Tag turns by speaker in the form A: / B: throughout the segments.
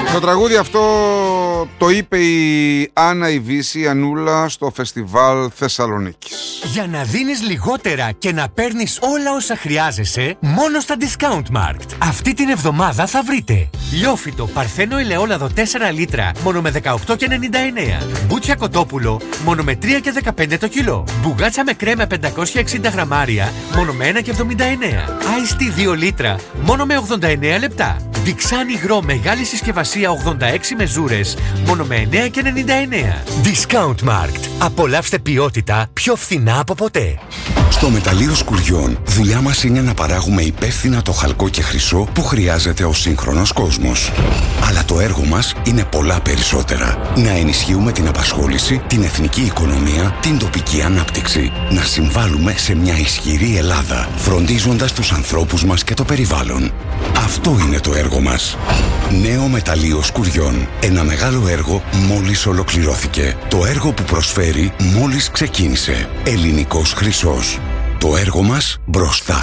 A: Το τραγούδι αυτό το είπε η Άννα η Βύση, η Ανούλα, στο φεστιβάλ Θεσσαλονίκης.
B: Για να δίνεις λιγότερα και να παίρνεις όλα όσα χρειάζεσαι, μόνο στα Discount Markt. Αυτή την εβδομάδα θα βρείτε λιόφυτο Παρθένο ελαιόλαδο 4 λίτρα, μόνο με 18,99. Μπούτσια κοτόπουλο, μόνο με 3,15 το κιλό. Μπουγάτσα με κρέμα 560 γραμμάρια, μόνο με 1,79. Άιστι 2 λίτρα, μόνο με 89 λεπτά. Διξάνι υγρό μεγάλη συσκευασία 86 μεζούρες, μόνο με 9,99. Discount Markt. Απολαύστε ποιότητα πιο φθηνά από ποτέ.
C: Στο μεταλλείο Σκουριών, δουλειά μας είναι να παράγουμε υπεύθυνα το χαλκό και χρυσό που χρειάζεται ο σύγχρονος κόσμος. Αλλά το έργο μας είναι πολλά περισσότερα. Να ενισχύουμε την απασχόληση, την εθνική οικονομία, την τοπική ανάπτυξη. Να συμβάλλουμε σε μια ισχυρή Ελλάδα, φροντίζοντας τους ανθρώπους μας και το περιβάλλον. Αυτό είναι το έργο μας. Νέο μεταλλείο Σκουριών. Ένα μεγάλο έργο μόλις ολοκληρώθηκε. Το έργο που προσφέρει μόλις ξεκίνησε. Ελληνικός χρυσός. Το έργο μας μπροστά.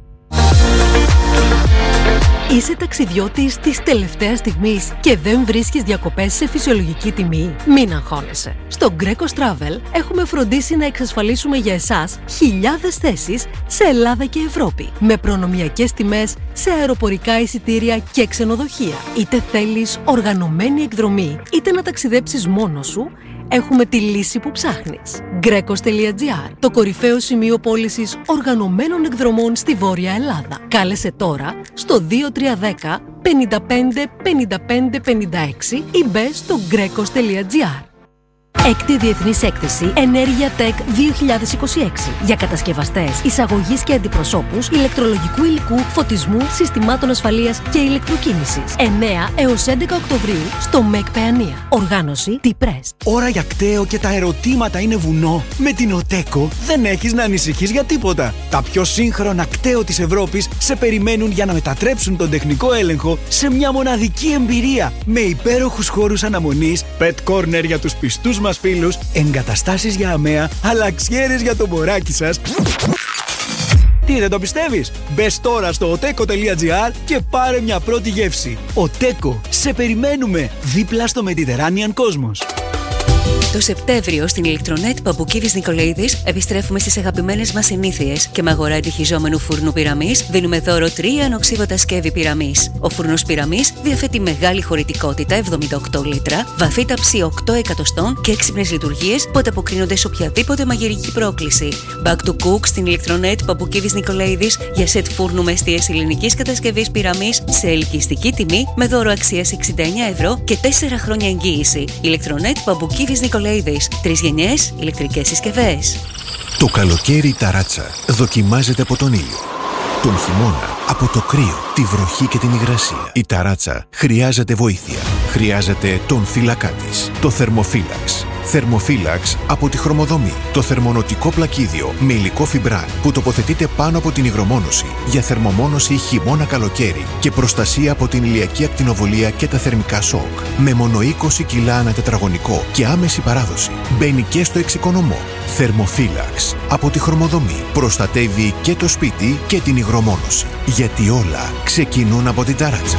D: Είσαι ταξιδιώτης της τελευταίας στιγμής και δεν βρίσκεις διακοπές σε φυσιολογική τιμή? Μην αγχώνεσαι. Στο Greco Travel έχουμε φροντίσει να εξασφαλίσουμε για εσάς χιλιάδες θέσεις σε Ελλάδα και Ευρώπη, με προνομιακές τιμές σε αεροπορικά εισιτήρια και ξενοδοχεία. Είτε θέλεις οργανωμένη εκδρομή, είτε να ταξιδέψεις μόνος σου, έχουμε τη λύση που ψάχνεις. Grecos.gr, το κορυφαίο σημείο πώλησης οργανωμένων εκδρομών στη Βόρεια Ελλάδα. Κάλεσε τώρα στο 2310 55 55 56 ή μπες στο Grecos.gr. Έκτη Διεθνής Έκθεση Ενέργεια Tech 2026 για κατασκευαστές, εισαγωγής και αντιπροσώπους ηλεκτρολογικού υλικού, φωτισμού, συστημάτων ασφαλείας και ηλεκτροκίνησης. 9 έως 11 Οκτωβρίου στο ΜΕΚ Παιανία. Οργάνωση T-Prest.
E: Ώρα για κταίο και τα ερωτήματα είναι βουνό. Με την ΟΤΕΚΟ δεν έχεις να ανησυχείς για τίποτα. Τα πιο σύγχρονα κταίο της Ευρώπης σε περιμένουν για να μετατρέψουν τον τεχνικό έλεγχο σε μια μοναδική εμπειρία. Με υπέροχους χώρους αναμονής, pet corner για τους πιστούς μας φίλους, εγκαταστάσεις για αμαία, αλλαξιέρες για το μωράκι σας. Τι, δεν το πιστεύεις? Μπες τώρα στο oteco.gr και πάρε μια πρώτη γεύση. ΟΤΕΚΟ, σε περιμένουμε δίπλα στο Mediterranean Cosmos.
F: Το Σεπτέμβριο στην Ηλεκτρονέτ Παμπουκίδης Νικολαίδης επιστρέφουμε στις αγαπημένες μας συνήθειες και με αγορά εντυχιζόμενου φούρνου πυραμής δίνουμε δώρο 3 ανοξίβατα σκεύη πυραμής. Ο φούρνος πυραμής διαθέτει μεγάλη χωρητικότητα 78 λίτρα, βαθύ ταψί 8 εκατοστών και έξυπνες λειτουργίες που ανταποκρίνονται σε οποιαδήποτε μαγειρική πρόκληση. Back to cook στην Ηλεκτρονέτ Παμπουκίδης Νικολαίδης για σετ φούρνου με εστίες ελληνικής κατασκευής πυραμής σε ελκυστική τιμή με δώρο αξίας 69 ευρώ και 4 χρόνια εγγύηση. Ηλεκτρονέτ Παμπουκίδης Νικολαίδης. 3 γενιές ηλεκτρικές συσκευές.
G: Το καλοκαίρι η ταράτσα δοκιμάζεται από τον ήλιο. Τον χειμώνα από το κρύο, τη βροχή και την υγρασία. Η ταράτσα χρειάζεται βοήθεια. Χρειάζεται τον θύλακά της, το θερμοφύλαξ. Θερμοφύλαξ από τη Χρωμοδομή. Το θερμονοτικό πλακίδιο με υλικό φιμπράν που τοποθετείται πάνω από την υγρομόνωση για θερμομόνωση χειμώνα-καλοκαίρι και προστασία από την ηλιακή ακτινοβολία και τα θερμικά σοκ. Με μόνο 20 κιλά ανά τετραγωνικό και άμεση παράδοση. Μπαίνει και στο εξοικονομώ. Θερμοφύλαξ από τη Χρωμοδομή. Προστατεύει και το σπίτι και την υγρομόνωση. Γιατί όλα ξεκινούν από την ταράτσα.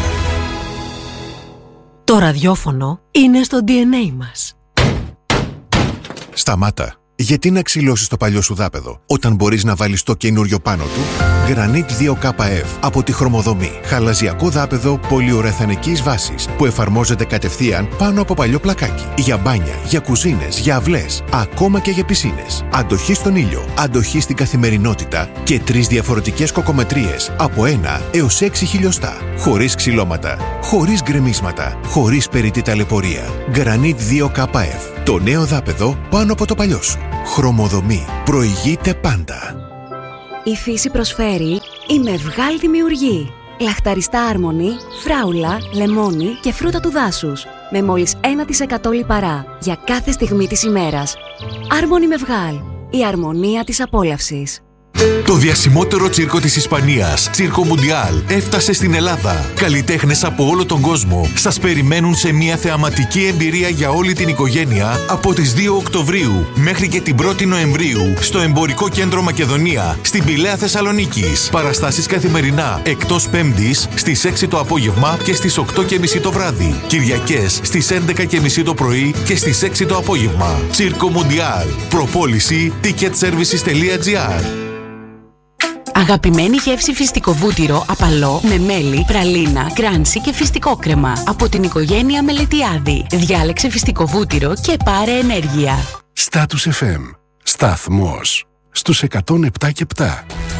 D: Το ραδιόφωνο είναι στο DNA μας.
G: Σταμάτα. Γιατί να ξυλώσεις το παλιό σου δάπεδο όταν μπορείς να βάλεις το καινούριο πάνω του? Granit 2KF από τη Χρωμοδομή. Χαλαζιακό δάπεδο πολυουρεθανικής βάσης που εφαρμόζεται κατευθείαν πάνω από παλιό πλακάκι. Για μπάνια, για κουζίνες, για αυλές, ακόμα και για πισίνες. Αντοχή στον ήλιο, αντοχή στην καθημερινότητα και 3 διαφορετικές κοκομετρίες από 1 έως 6 χιλιοστά. Χωρίς ξυλώματα, χωρίς γκρεμίσματα, χωρίς περιττή ταλαιπωρία. Granit 2KF. Το νέο δάπεδο πάνω από το παλιό σου. Χρωμοδομή. Προηγείται πάντα.
F: Η φύση προσφέρει η Μευγάλ Δημιουργεί. Λαχταριστά άρμονη, φράουλα, λεμόνι και φρούτα του δάσους. Με μόλις 1% λιπαρά για κάθε στιγμή της ημέρας. Άρμονη Μευγάλ. Η αρμονία της απόλαυσης.
G: Το διασημότερο τσίρκο της Ισπανίας, Circo Mundial, έφτασε στην Ελλάδα. Καλλιτέχνες από όλο τον κόσμο σας περιμένουν σε μια θεαματική εμπειρία για όλη την οικογένεια από τις 2 Οκτωβρίου μέχρι και την 1η Νοεμβρίου στο Εμπορικό Κέντρο Μακεδονία, στην Πηλαία Θεσσαλονίκης. Παραστάσεις καθημερινά, εκτός Πέμπτης στις 6 το απόγευμα και στις 8:30 το βράδυ. Κυριακές στις 11:30 το πρωί και στις 6 το απόγευμα. Circo Mundial. Προπόληση ticketservices.gr.
H: Αγαπημένη γεύση φυστικό βούτυρο, απαλό, με μέλι, πραλίνα, κράντσι και φυστικό κρέμα. Από την οικογένεια Μελετιάδη. Διάλεξε φυστικό βούτυρο και πάρε ενέργεια.
I: Status FM. Σταθμός στους 107,7.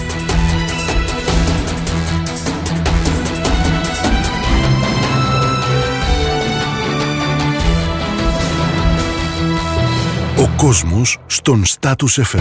I: Ο κόσμος στον Status FM.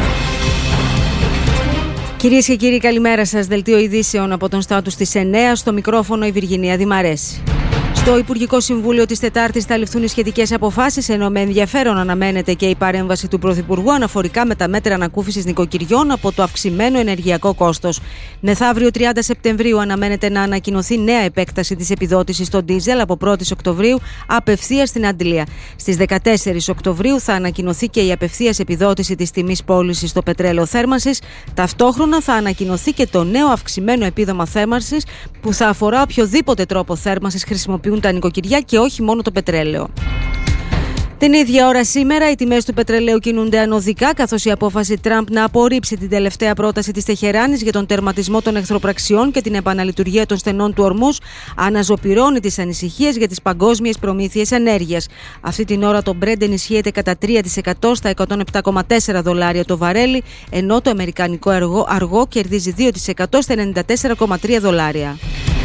J: Κυρίες και κύριοι, καλημέρα σας. Δελτίο ειδήσεων από τον Status της 9, στο μικρόφωνο η Βυργινία Δημαρέση. Στο Υπουργικό Συμβούλιο της Τετάρτης θα ληφθούν οι σχετικές αποφάσεις, ενώ με ενδιαφέρον αναμένεται και η παρέμβαση του Πρωθυπουργού αναφορικά με τα μέτρα ανακούφισης νοικοκυριών από το αυξημένο ενεργειακό κόστος. Μεθαύριο 30 Σεπτεμβρίου αναμένεται να ανακοινωθεί νέα επέκταση της επιδότησης στο ντίζελ από 1η Οκτωβρίου απευθείας στην Αντλία. Στις 14 Οκτωβρίου θα ανακοινωθεί και η απευθείας επιδότηση της τιμής πώλησης στο πετρέλαιο θέρμανσης. Ταυτόχρονα θα ανακοινωθεί και το νέο αυξημένο επίδομα θέρμανσης που θα αφορά οποιοδήποτε τρόπο θέρμανσης χρησιμοποιούν τα νοικοκυριά και όχι μόνο το πετρέλαιο. Την ίδια ώρα σήμερα οι τιμές του πετρελαίου κινούνται ανωδικά, καθώς η απόφαση Τραμπ να απορρίψει την τελευταία πρόταση της Τεχεράνης για τον τερματισμό των εχθροπραξιών και την επαναλειτουργία των στενών του Ορμούζ αναζωπυρώνει τις ανησυχίες για τις παγκόσμιες προμήθειες ενέργειας. Αυτή την ώρα το Brent ενισχύεται κατά 3% στα $107,4 το βαρέλι, ενώ το αμερικανικό αργό κερδίζει 2% στα $94,3.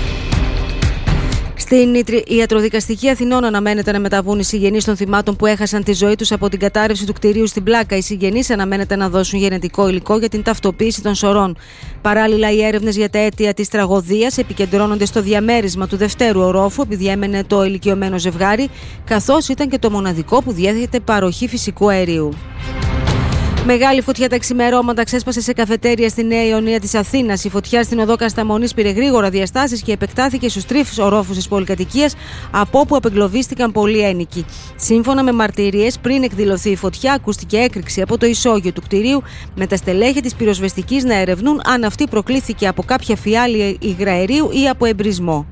J: Στην Ιατροδικαστική Αθηνών αναμένεται να μεταβούν οι συγγενείς των θυμάτων που έχασαν τη ζωή τους από την κατάρρευση του κτηρίου στην Πλάκα. Οι συγγενείς αναμένεται να δώσουν γενετικό υλικό για την ταυτοποίηση των σωρών. Παράλληλα, οι έρευνες για τα αίτια της τραγωδίας επικεντρώνονται στο διαμέρισμα του δευτέρου ορόφου, επειδή έμενε το ηλικιωμένο ζευγάρι, καθώς ήταν και το μοναδικό που διέθετε παροχή φυσικού αερίου. Μεγάλη φωτιά τα ξημερώματα ξέσπασε σε καφετέρια στη Νέα Ιωνία της Αθήνας. Η φωτιά στην οδό Κασταμονής πήρε γρήγορα διαστάσεις και επεκτάθηκε στους 3 ορόφους της πολυκατοικίας, από όπου απεγκλωβίστηκαν πολλοί ένοικοι. Σύμφωνα με μαρτυρίες, πριν εκδηλωθεί η φωτιά, ακούστηκε έκρηξη από το ισόγειο του κτηρίου, με τα στελέχη της πυροσβεστικής να ερευνούν αν αυτή προκλήθηκε από κάποια φιάλη υγραερίου ή από εμπρισμό.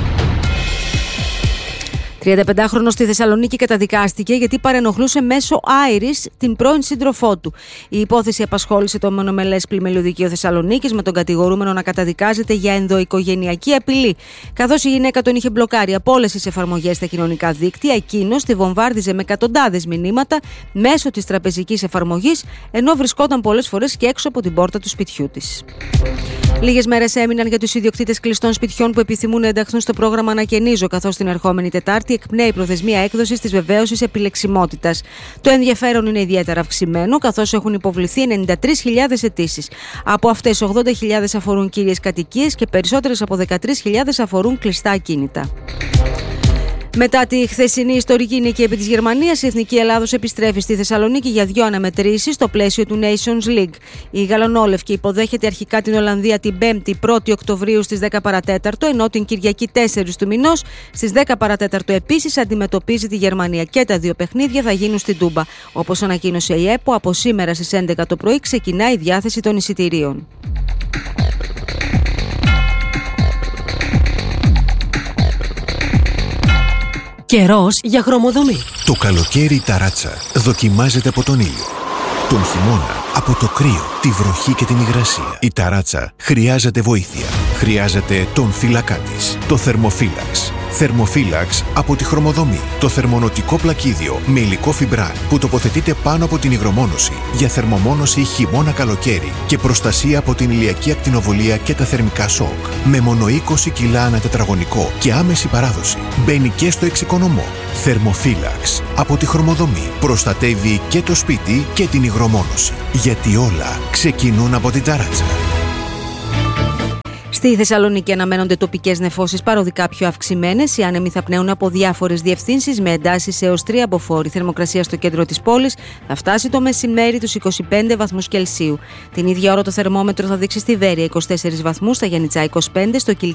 J: 35χρονος στη Θεσσαλονίκη καταδικάστηκε γιατί παρενοχλούσε μέσω άειρης την πρώην σύντροφό του. Η υπόθεση απασχόλησε το μονομελές πλημελιωδικείο Θεσσαλονίκης, με τον κατηγορούμενο να καταδικάζεται για ενδοοικογενειακή απειλή. Καθώς η γυναίκα τον είχε μπλοκάρει από όλες τις εφαρμογές στα κοινωνικά δίκτυα, εκείνος τη βομβάρδιζε με εκατοντάδες μηνύματα μέσω της τραπεζικής εφαρμογής, ενώ βρισκόταν πολλές φορές και έξω από την πόρτα του σπιτιού της. Λίγες μέρες έμειναν για τους ιδιοκτήτες κλειστών σπιτιών που επιθυμούν να ενταχθούν στο πρόγραμμα Ανακαινίζω, καθώς την ερχόμενη Τετάρτη εκπνέει η προθεσμία έκδοσης της βεβαίωσης επιλεξιμότητας. Το ενδιαφέρον είναι ιδιαίτερα αυξημένο, καθώς έχουν υποβληθεί 93.000 αιτήσεις. Από αυτές, 80.000 αφορούν κύριες κατοικίες και περισσότερες από 13.000 αφορούν κλειστά ακίνητα. Μετά τη χθεσινή ιστορική νίκη επί της Γερμανίας, η Εθνική Ελλάδος επιστρέφει στη Θεσσαλονίκη για 2 αναμετρήσεις στο πλαίσιο του Nations League. Η Γαλανόλευκη υποδέχεται αρχικά την Ολλανδία την 5η 1η Οκτωβρίου στις 10 παρατέταρτο, ενώ την Κυριακή 4 του μηνός στις 10 παρατέταρτο επίσης αντιμετωπίζει τη Γερμανία. Και τα 2 παιχνίδια θα γίνουν στην Τούμπα. Όπως ανακοίνωσε η ΕΠΟ, από σήμερα στις 11 το πρωί ξεκινάει η διάθεση των εισιτηρίων.
D: Καιρός για χρωμοδομή.
G: Το καλοκαίρι η ταράτσα δοκιμάζεται από τον ήλιο. Τον χειμώνα από το κρύο, τη βροχή και την υγρασία. Η ταράτσα χρειάζεται βοήθεια. Χρειάζεται τον θύλακά της. Το θερμοφύλαξ. Θερμοφύλαξ από τη Χρωμοδομή. Το θερμονοτικό πλακίδιο με υλικό φιμπράν που τοποθετείται πάνω από την υγρομόνωση για θερμομόνωση χειμώνα-καλοκαίρι και προστασία από την ηλιακή ακτινοβολία και τα θερμικά σοκ. Με μόνο 20 κιλά ανά τετραγωνικό και άμεση παράδοση. Μπαίνει και στο εξοικονομό. Θερμοφύλαξ από τη Χρωμοδομή. Προστατεύει και το σπίτι και την υγρομόνωση. Γιατί όλα ξεκινούν από την ταράτσα.
J: Στη Θεσσαλονίκη αναμένονται τοπικές νεφώσεις παροδικά πιο αυξημένες. Οι άνεμοι θα πνέουν από διάφορες διευθύνσεις με εντάσεις έως 3 μποφόρ. Η θερμοκρασία στο κέντρο της πόλης θα φτάσει το μεσημέρι τους 25 βαθμούς Κελσίου. Την ίδια ώρα το θερμόμετρο θα δείξει στη Βέρεια 24 βαθμούς, στα Γιαννιτσά 25, στο